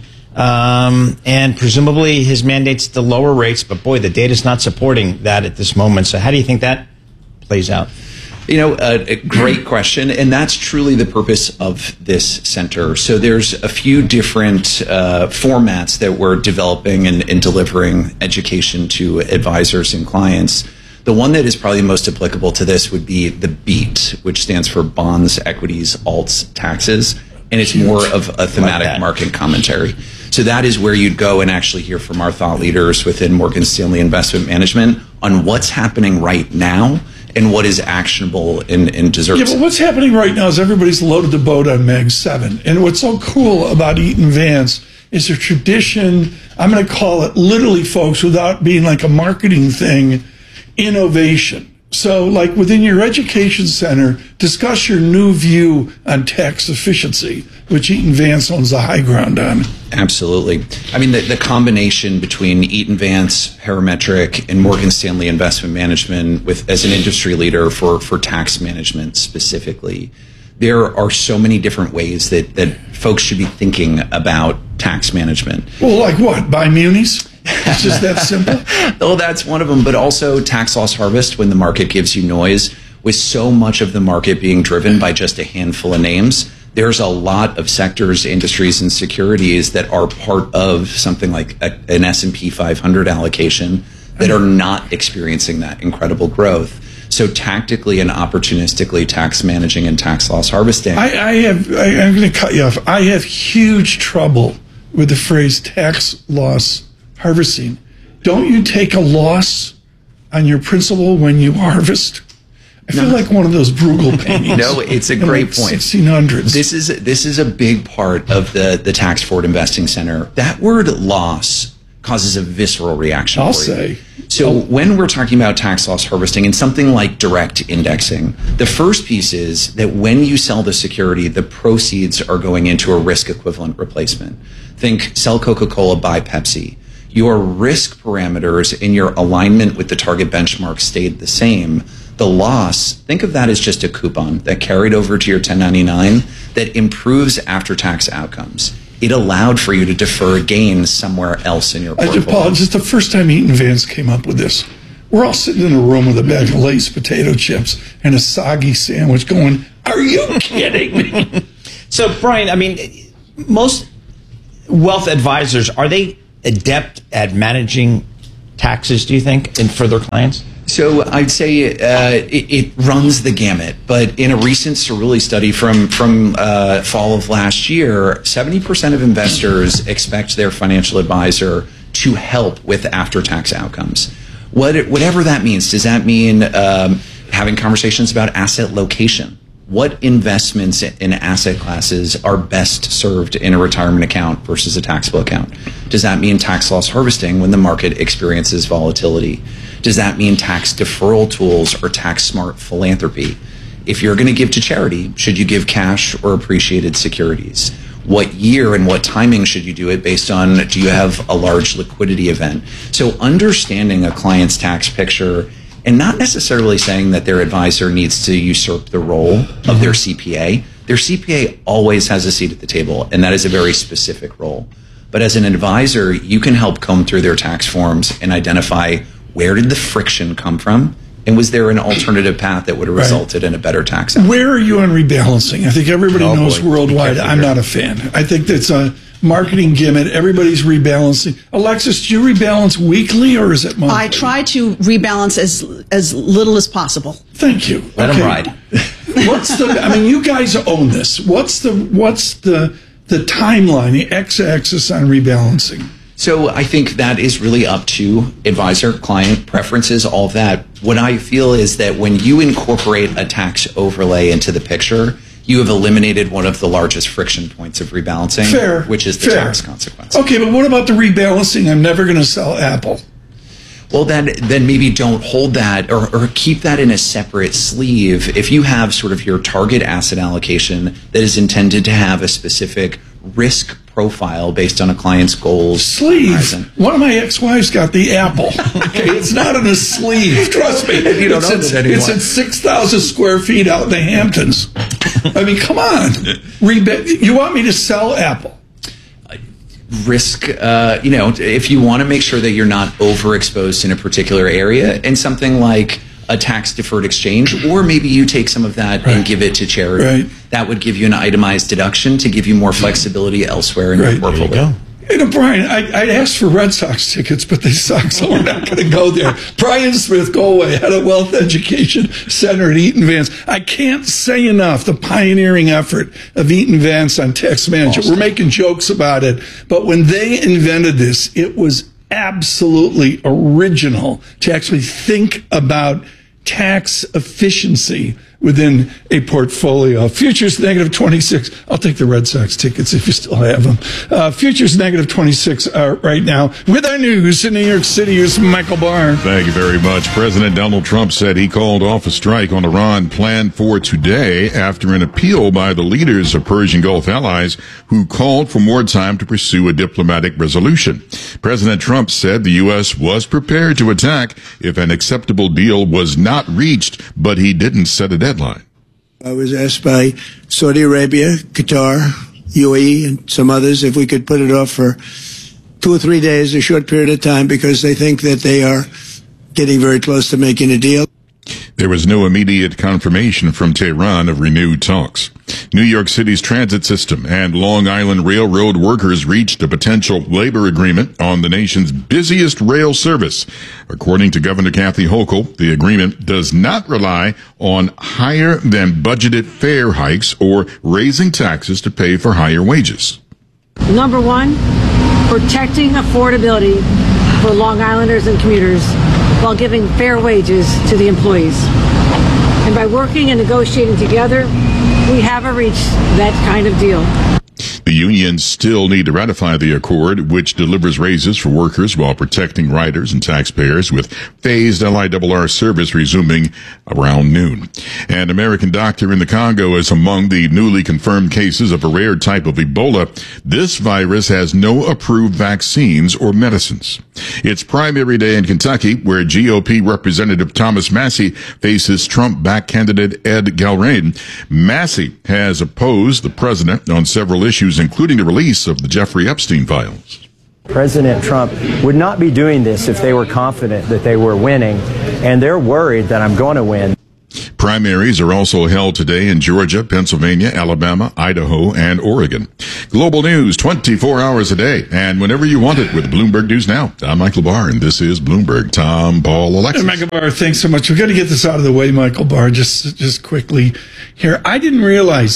and presumably his mandate's to lower rates, but boy, the data's not supporting that at this moment. So how do you think that plays out? A great question, and that's truly the purpose of this center. So there's a few different formats that we're developing and delivering education to advisors and clients. The one that is probably most applicable to this would be the BEAT, which stands for Bonds, Equities, Alts, Taxes, and it's more of a thematic market commentary. So that is where you'd go and actually hear from our thought leaders within Morgan Stanley Investment Management on what's happening right now and what is actionable and deserves. Yeah, but what's happening right now is everybody's loaded the boat on Mag 7. And what's so cool about Eaton Vance is a tradition, I'm going to call it literally, folks, without being like a marketing thing, innovation. So like within your education center, discuss your new view on tax efficiency, which Eaton Vance owns the high ground on. Absolutely. I mean, the combination between Eaton Vance, Parametric, and Morgan Stanley Investment Management as an industry leader for tax management specifically, there are so many different ways that folks should be thinking about tax management. Well, like what? Buy munis? It's just that simple? Oh, that's one of them. But also tax loss harvest when the market gives you noise. With so much of the market being driven by just a handful of names, there's a lot of sectors, industries, and securities that are part of something like an S&P 500 allocation that are not experiencing that incredible growth. So tactically and opportunistically tax managing and tax loss harvesting. I'm going to cut you off. I have huge trouble with the phrase tax loss harvesting, don't you take a loss on your principal when you harvest? I feel like one of those Bruegel paintings. No, it's a great point. 1600s. This is a big part of the Tax Forward Investing Center. That word loss causes a visceral reaction. I'll say. So when we're talking about tax loss harvesting and something like direct indexing, the first piece is that when you sell the security, the proceeds are going into a risk equivalent replacement. Think sell Coca-Cola, buy Pepsi. Your risk parameters and your alignment with the target benchmark stayed the same. The loss, think of that as just a coupon that carried over to your 1099 that improves after-tax outcomes. It allowed for you to defer gains somewhere else in your portfolio. Paul, this is the first time Eaton Vance came up with this. We're all sitting in a room with a bag of Lay's potato chips and a soggy sandwich going, are you kidding me? So, Brian, I mean, most wealth advisors, are they adept at managing taxes, do you think, and for their clients? So I'd say it runs the gamut, but in a recent Cerulli study from fall of last year, 70% of investors expect their financial advisor to help with after-tax outcomes. Whatever that means. Does that mean having conversations about asset location? What investments in asset classes are best served in a retirement account versus a taxable account? Does that mean tax loss harvesting when the market experiences volatility? Does that mean tax deferral tools or tax smart philanthropy? If you're going to give to charity, should you give cash or appreciated securities? What year and what timing should you do it based on? Do you have a large liquidity event? So understanding a client's tax picture and not necessarily saying that their advisor needs to usurp the role of their CPA. Their CPA always has a seat at the table, and that is a very specific role. But as an advisor, you can help comb through their tax forms and identify where did the friction come from, and was there an alternative path that would have resulted in a better tax outcome? Where are you on rebalancing? I think everybody knows worldwide. I'm not a fan. I think that's a marketing gimmick. Everybody's rebalancing. Alexis, do you rebalance weekly or is it monthly? I try to rebalance as little as possible. Thank you. Let them ride. What's the? I mean, you guys own this. What's the timeline? The x-axis on rebalancing. So I think that is really up to advisor, client preferences, all of that. What I feel is that when you incorporate a tax overlay into the picture, you have eliminated one of the largest friction points of rebalancing, which is the tax consequence. Okay, but what about the rebalancing? I'm never going to sell Apple. Well, then maybe don't hold that or keep that in a separate sleeve. If you have sort of your target asset allocation that is intended to have a specific risk profile based on a client's goals. Sleeve. One of my ex-wives got the Apple. Okay, it's not in a sleeve. Trust me. You don't know that anymore. It's at 6,000 square feet out in the Hamptons. I mean, come on. You want me to sell Apple? Risk, if you want to make sure that you're not overexposed in a particular area, and something like a tax deferred exchange, or maybe you take some of that and give it to charity. That would give you an itemized deduction to give you more flexibility elsewhere in your portfolio. Brian, I'd asked for Red Sox tickets, but they suck, so we're not going to go there. Brian Smith, go away, head of Wealth Education Center at Eaton Vance. I can't say enough the pioneering effort of Eaton Vance on tax management. Awesome. We're making jokes about it, but when they invented this, it was absolutely original to actually think about tax efficiency within a portfolio. Futures negative 26. I'll take the Red Sox tickets if you still have them. Futures negative 26 right now. With our news in New York City, here's Michael Barr. Thank you very much. President Donald Trump said he called off a strike on Iran planned for today after an appeal by the leaders of Persian Gulf allies who called for more time to pursue a diplomatic resolution. President Trump said the U.S. was prepared to attack if an acceptable deal was not reached, but he didn't set a deadline. I was asked by Saudi Arabia, Qatar, UAE, and some others if we could put it off for 2 or 3 days, a short period of time, because they think that they are getting very close to making a deal. There was no immediate confirmation from Tehran of renewed talks. New York City's transit system and Long Island Railroad workers reached a potential labor agreement on the nation's busiest rail service. According to Governor Kathy Hochul, the agreement does not rely on higher than budgeted fare hikes or raising taxes to pay for higher wages. Number one, protecting affordability for Long Islanders and commuters while giving fair wages to the employees. And by working and negotiating together, we haven't reached that kind of deal. The unions still need to ratify the accord, which delivers raises for workers while protecting riders and taxpayers, with phased LIRR service resuming around noon. An American doctor in the Congo is among the newly confirmed cases of a rare type of Ebola. This virus has no approved vaccines or medicines. It's primary day in Kentucky, where GOP Representative Thomas Massie faces Trump-backed candidate Ed Galbraith. Massie has opposed the president on several issues, including the release of the Jeffrey Epstein files. President Trump would not be doing this if they were confident that they were winning, and they're worried that I'm going to win. Primaries are also held today in Georgia, Pennsylvania, Alabama, Idaho, and Oregon. Global news 24 hours a day and whenever you want it with Bloomberg News Now. I'm Michael Barr, and this is Bloomberg. Tom, Paul, Alexis. Hey, Michael Barr, thanks so much. We've got to get this out of the way, Michael Barr, just quickly here. I didn't realize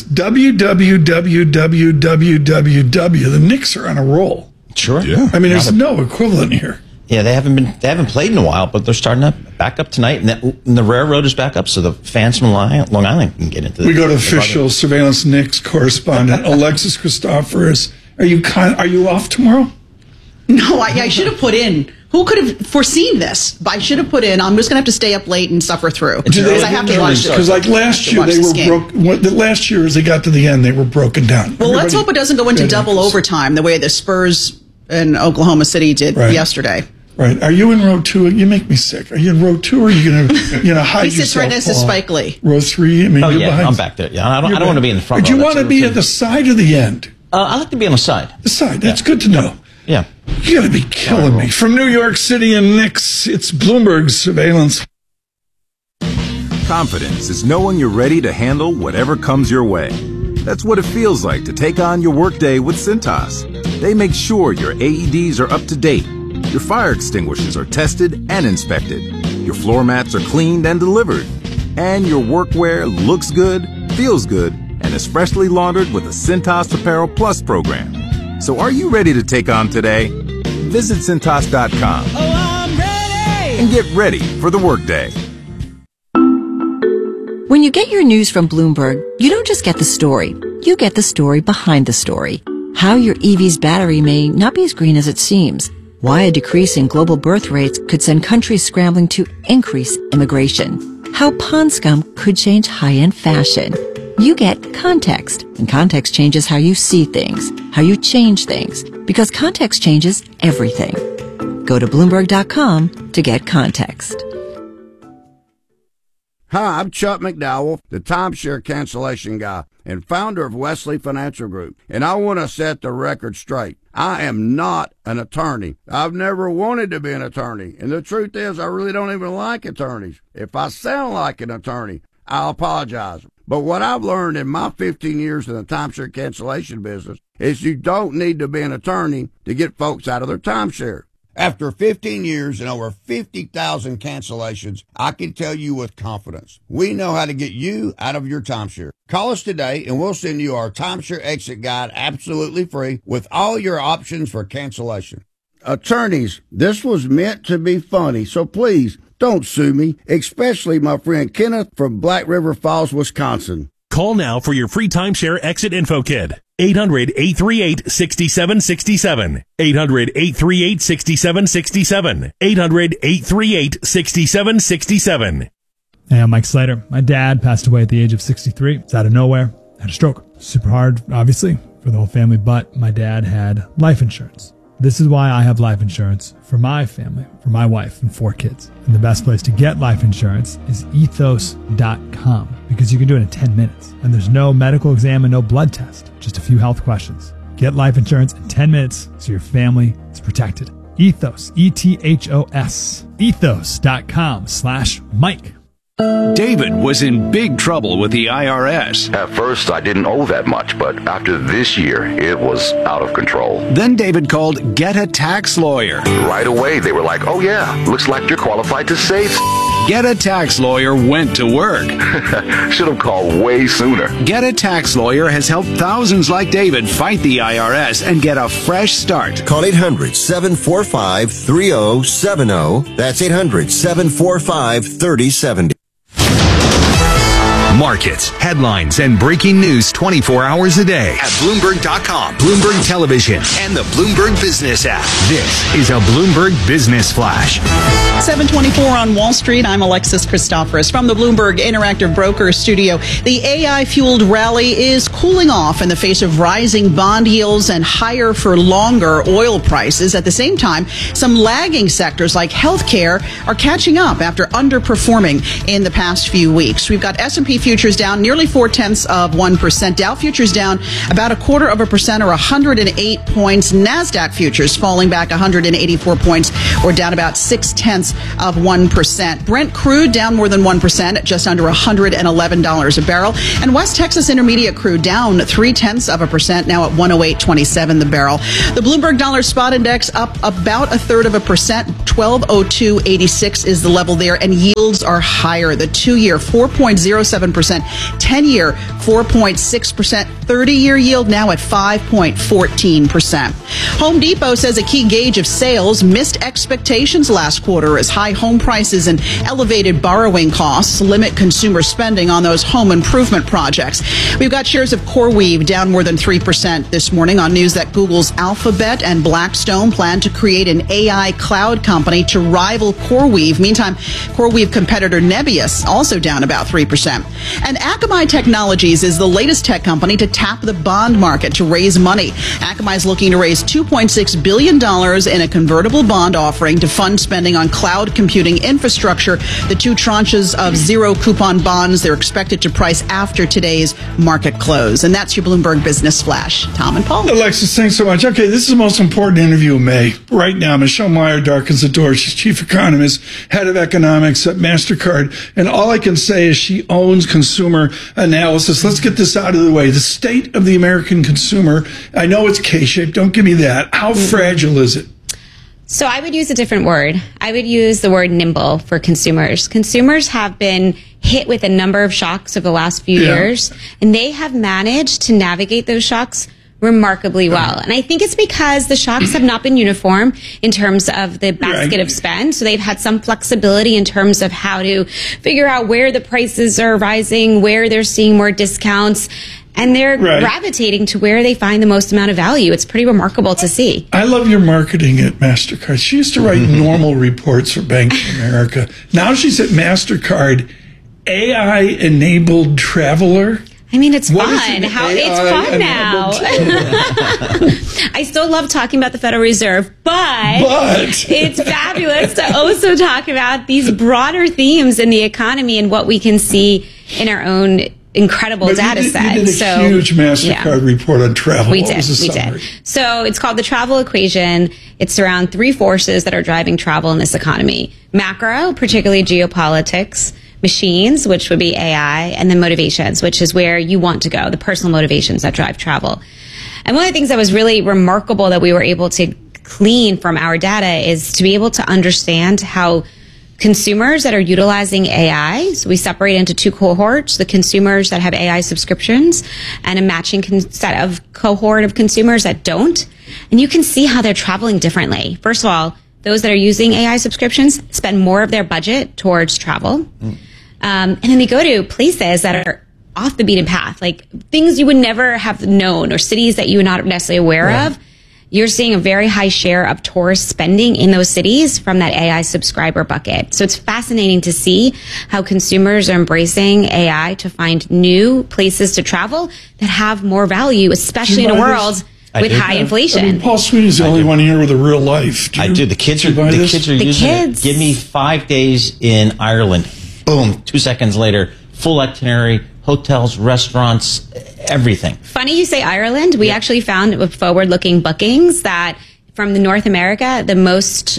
www. The Knicks are on a roll. Sure. Yeah. I mean, there's no equivalent here. Yeah, they haven't played in a while, but they're starting to back up tonight, and the railroad is back up, so the fans from Long Island can get into. We go to official surveillance Knicks correspondent Alexis Christoforous. Are you off tomorrow? No, I should have put in. Who could have foreseen this? I should have put in. I'm just going to have to stay up late and suffer through because I have to watch. Because like last year, they were broke. Last year, as they got to the end, they were broken down. Well, let's hope it doesn't go into double overtime the way the Spurs in Oklahoma City did yesterday. Right. Are you in row 2? You make me sick. Are you in row 2 or are you going to hide yourself? He sits right next to Spike Lee. Row 3? I mean, you're behind. I'm back there. Yeah, I don't want to be in the front row. Would you want to be at the side or the end? I like to be on the side. The side. That's good to know. Yeah. You got to be killing me. From New York City and Knicks, it's Bloomberg Surveillance. Confidence is knowing you're ready to handle whatever comes your way. That's what it feels like to take on your workday with Cintas. They make sure your AEDs are up to date, your fire extinguishers are tested and inspected, your floor mats are cleaned and delivered, and your workwear looks good, feels good, and is freshly laundered with the Cintas Apparel Plus program. So are you ready to take on today? Visit Cintas.com and get ready for the workday. When you get your news from Bloomberg, you don't just get the story. You get the story behind the story. How your EV's battery may not be as green as it seems. Why a decrease in global birth rates could send countries scrambling to increase immigration. How pond scum could change high-end fashion. You get context, and context changes how you see things, how you change things, because context changes everything. Go to Bloomberg.com to get context. Hi, I'm Chuck McDowell, the timeshare cancellation guy and founder of Wesley Financial Group, and I want to set the record straight. I am not an attorney. I've never wanted to be an attorney, and the truth is I really don't even like attorneys. If I sound like an attorney, I'll apologize. But what I've learned in my 15 years in the timeshare cancellation business is you don't need to be an attorney to get folks out of their timeshare. After 15 years and over 50,000 cancellations, I can tell you with confidence, we know how to get you out of your timeshare. Call us today and we'll send you our timeshare exit guide absolutely free with all your options for cancellation. Attorneys, this was meant to be funny, so please don't sue me, especially my friend Kenneth from Black River Falls, Wisconsin. Call now for your free timeshare exit info kit. 800-838-6767. 800-838-6767. 800-838-6767. Hey, I'm Mike Slater. My dad passed away at the age of 63. It's out of nowhere. Had a stroke. Super hard, obviously, for the whole family, but my dad had life insurance. This is why I have life insurance for my family, for my wife and 4 kids. And the best place to get life insurance is ethos.com because you can do it in 10 minutes. And there's no medical exam and no blood test, just a few health questions. Get life insurance in 10 minutes so your family is protected. Ethos, E-T-H-O-S, ethos.com/Mike. David was in big trouble with the IRS. At first, I didn't owe that much, but after this year, it was out of control. Then David called Get a Tax Lawyer. Right away, they were like, oh yeah, looks like you're qualified to save. Get a Tax Lawyer went to work. Should have called way sooner. Get a Tax Lawyer has helped thousands like David fight the IRS and get a fresh start. Call 800-745-3070. That's 800-745-3070. Markets, headlines, and breaking news 24 hours a day at Bloomberg.com, Bloomberg Television, and the Bloomberg Business app. This is a Bloomberg Business Flash. 7:24 on Wall Street. I'm Alexis Christoforous from the Bloomberg Interactive Brokers studio. The AI-fueled rally is cooling off in the face of rising bond yields and higher for longer oil prices. At the same time, some lagging sectors like healthcare are catching up after underperforming in the past few weeks. We've got S&P futures down nearly 0.4%. Dow futures down about 0.25% or 108 points. NASDAQ futures falling back 184 points or down about 0.6%. Brent crude down more than 1% at just under $111 a barrel. And West Texas Intermediate crude down 0.3%, now at 108.27 the barrel. The Bloomberg Dollar Spot Index up about 0.33%. 1202.86 is the level there, and yields are higher. The 2-year 4.07%, 10-year 4.6%, 30-year yield now at 5.14%. Home Depot says a key gauge of sales missed expectations last quarter as high home prices and elevated borrowing costs limit consumer spending on those home improvement projects. We've got shares of CoreWeave down more than 3% this morning on news that Google's Alphabet and Blackstone plan to create an AI cloud company to rival CoreWeave. Meantime, CoreWeave competitor Nebius also down about 3%. And Akamai Technologies is the latest tech company to tap the bond market to raise money. Akamai is looking to raise $2.6 billion in a convertible bond offering to fund spending on cloud computing infrastructure. The 2 tranches of zero coupon bonds, they're expected to price after today's market close. And that's your Bloomberg Business Flash. Tom and Paul. Alexis, thanks so much. Okay, this is the most important interview of May. Right now, Michelle Meyer darkens the door. She's chief economist, head of economics at MasterCard. And all I can say is she owns consumer analysis. Let's get this out of the way. The state of the American consumer, I know it's K-shaped. Don't give me that. How fragile is it? So I would use a different word. I would use the word nimble for consumers. Consumers have been hit with a number of shocks over the last few years, and they have managed to navigate those shocks remarkably well. And I think it's because the shocks have not been uniform in terms of the basket of spend. So they've had some flexibility in terms of how to figure out where the prices are rising, where they're seeing more discounts. And they're gravitating to where they find the most amount of value. It's pretty remarkable to see. I love your marketing at MasterCard. She used to write normal reports for Bank of America. Now she's at MasterCard, AI-enabled traveler. I mean, it's fun. It's fun now. I still love talking about the Federal Reserve, but it's fabulous to also talk about these broader themes in the economy and what we can see in our own incredible data set. You did a huge MasterCard report on travel. We did. So it's called the travel equation. It's around 3 forces that are driving travel in this economy. Macro, particularly geopolitics, machines, which would be AI, and then motivations, which is where you want to go, the personal motivations that drive travel. And one of the things that was really remarkable that we were able to glean from our data is to be able to understand how consumers that are utilizing AI, so we separate into 2 cohorts, the consumers that have AI subscriptions and a matching set of cohort of consumers that don't. And you can see how they're traveling differently. First of all, those that are using AI subscriptions spend more of their budget towards travel. And then they go to places that are off the beaten path, like things you would never have known or cities that you were not necessarily aware of. You're seeing a very high share of tourist spending in those cities from that AI subscriber bucket. So it's fascinating to see how consumers are embracing AI to find new places to travel that have more value, especially in a world with high inflation. I mean, Paul Sweeney's the only one here with a real life. I do. The kids are using it. Give me 5 days in Ireland. Boom. 2 seconds later, full itinerary, hotels, restaurants, everything. Funny you say Ireland. We actually found with forward-looking bookings that from the North America, the most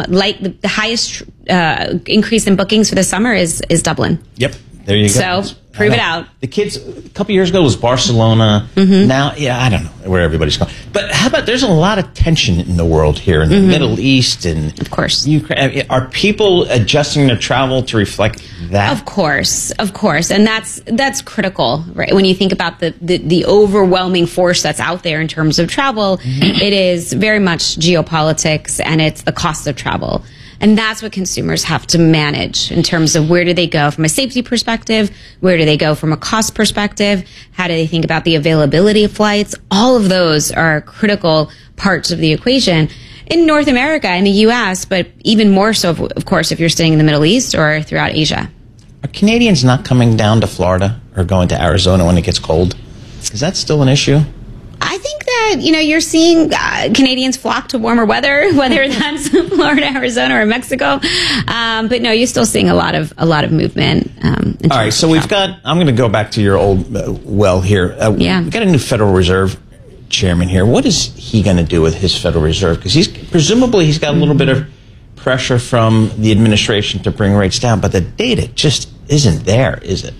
the highest increase in bookings for the summer is Dublin. Yep. There you go. So Prove it out. The kids, a couple years ago, was Barcelona. Now, I don't know where everybody's going. But how about, there's a lot of tension in the world here, in the Middle East and of course, Ukraine. Are people adjusting their travel to reflect that? Of course. And that's critical, right? When you think about the overwhelming force that's out there in terms of travel, it is very much geopolitics and it's the cost of travel. And that's what consumers have to manage in terms of where do they go from a safety perspective? Where do they go from a cost perspective? How do they think about the availability of flights? All of those are critical parts of the equation in North America, in the U.S., but even more so, of course, if you're staying in the Middle East or throughout Asia. Are Canadians not coming down to Florida or going to Arizona when it gets cold? Is that still an issue? I think that, you're seeing Canadians flock to warmer weather, whether that's Florida, Arizona, or Mexico. But no, you're still seeing a lot of movement. All right, so we've got, I'm going to go back to your old well here. We've got a new Federal Reserve chairman here. What is he going to do with his Federal Reserve? Because he's got a little bit of pressure from the administration to bring rates down, but the data just isn't there, is it?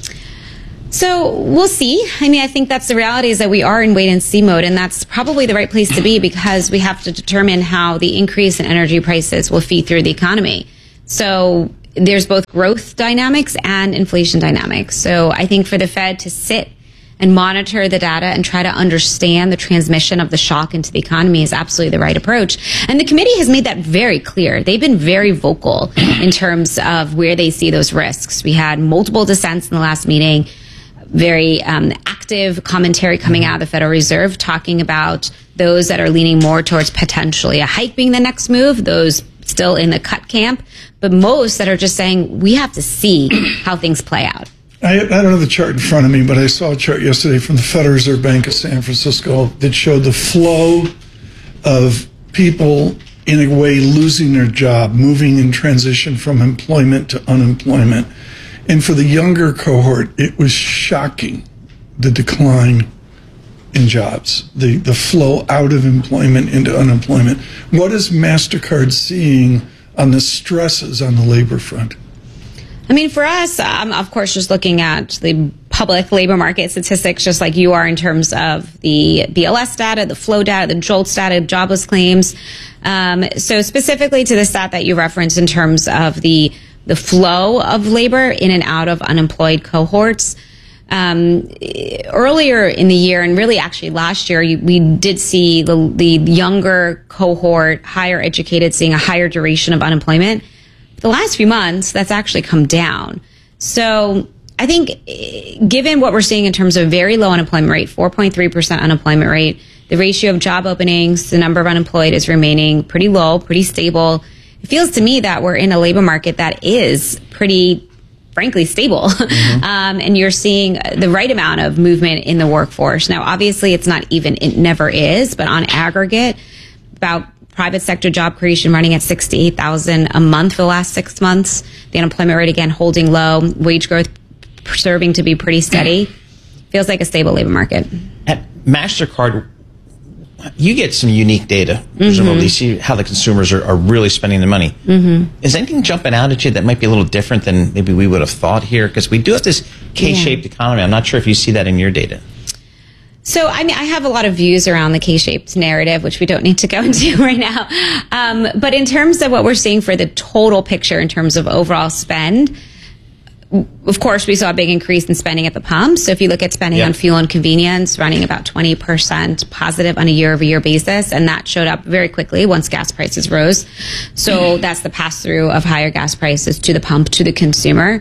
So we'll see. I think that's the reality, is that we are in wait and see mode, and that's probably the right place to be, because we have to determine how the increase in energy prices will feed through the economy. So there's both growth dynamics and inflation dynamics. So I think for the Fed to sit and monitor the data and try to understand the transmission of the shock into the economy is absolutely the right approach. And the committee has made that very clear. They've been very vocal in terms of where they see those risks. We had multiple dissents in the last meeting, very active commentary coming out of the Federal Reserve, talking about those that are leaning more towards potentially a hike being the next move, those still in the cut camp, but most that are just saying we have to see how things play out. I don't have the chart in front of me, but I saw a chart yesterday from the Federal Reserve Bank of San Francisco that showed the flow of people, in a way, losing their job, moving in transition from employment to unemployment. And for the younger cohort, it was shocking, the decline in jobs, the flow out of employment into unemployment. What is MasterCard seeing on the stresses on the labor front? For us, of course, just looking at the public labor market statistics, just like you are in terms of the BLS data, the flow data, the JOLTS data, jobless claims. So specifically to the stat that you referenced in terms of the flow of labor in and out of unemployed cohorts. Earlier in the year, and really actually last year, we did see the younger cohort, higher educated, seeing a higher duration of unemployment. The last few months, that's actually come down. So I think given what we're seeing in terms of very low unemployment rate, 4.3% unemployment rate, the ratio of job openings, the number of unemployed is remaining pretty low, pretty stable. It feels to me that we're in a labor market that is pretty, frankly, stable. And you're seeing the right amount of movement in the workforce. Now, obviously, it's not even, it never is, but on aggregate, about private sector job creation running at 68,000 a month for the last 6 months. The unemployment rate, again, holding low. Wage growth serving to be pretty steady. Feels like a stable labor market. At MasterCard, you get some unique data, presumably. You see how the consumers are really spending their money. Is anything jumping out at you that might be a little different than maybe we would have thought here? Because we do have this K-shaped economy. I'm not sure if you see that in your data. So, I have a lot of views around the K-shaped narrative, which we don't need to go into right now. But in terms of what we're seeing for the total picture in terms of overall spend, of course, we saw a big increase in spending at the pump. So if you look at spending on fuel and convenience, running about 20% positive on a year-over-year basis, and that showed up very quickly once gas prices rose. So that's the pass-through of higher gas prices to the pump, to the consumer.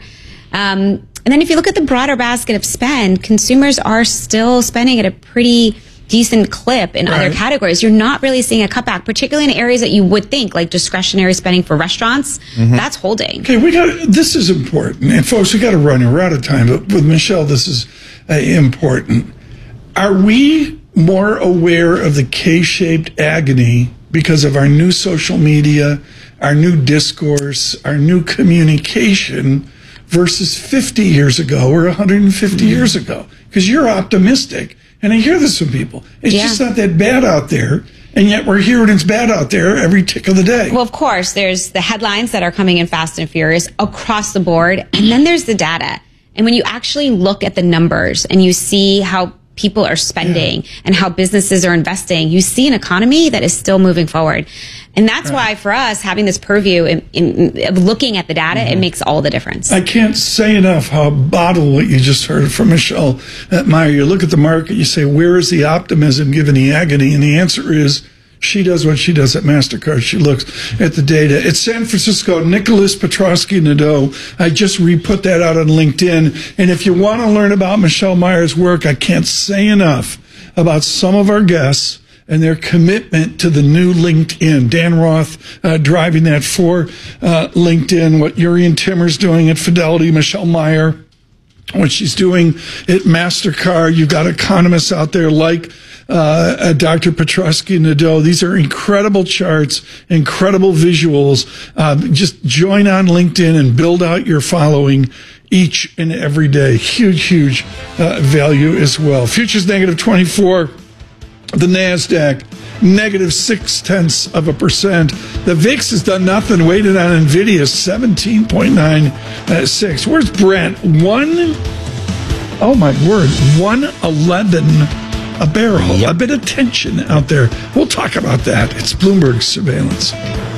And then if you look at the broader basket of spend, consumers are still spending at a pretty decent clip in other categories. You're not really seeing a cutback, particularly in areas that you would think, like discretionary spending for restaurants. That's holding. Okay, this is important. And folks, we got to run. We're out of time. But with Michelle, this is important. Are we more aware of the K-shaped agony because of our new social media, our new discourse, our new communication versus 50 years ago or 150 years ago? Because you're optimistic. And I hear this from people. It's just not that bad out there. And yet we're hearing it's bad out there every tick of the day. Well, of course, there's the headlines that are coming in fast and furious across the board. And then there's the data. And when you actually look at the numbers and you see how people are spending and how businesses are investing, you see an economy that is still moving forward. And that's why for us, having this purview of looking at the data, it makes all the difference. I can't say enough how bottled what you just heard from Michelle Meyer. You look at the market, you say, where is the optimism given the agony? And the answer is, she does what she does at MasterCard. She looks at the data. It's San Francisco, Nicholas Petrosky-Nadeau. I just re-put that out on LinkedIn. And if you want to learn about Michelle Meyer's work, I can't say enough about some of our guests and their commitment to the new LinkedIn. Dan Roth driving that for LinkedIn, what Urian Timmer's doing at Fidelity, Michelle Meyer, what she's doing at MasterCard. You've got economists out there like Dr. Petrosky-Nadeau. These are incredible charts, incredible visuals. Just join on LinkedIn and build out your following each and every day. Huge value as well. Futures negative 24. The NASDAQ negative 0.6%. The VIX has done nothing. Weighted on NVIDIA 17.96. Where's Brent? Oh my word, 111 a barrel. A bit of tension out there. We'll talk about that. It's Bloomberg Surveillance.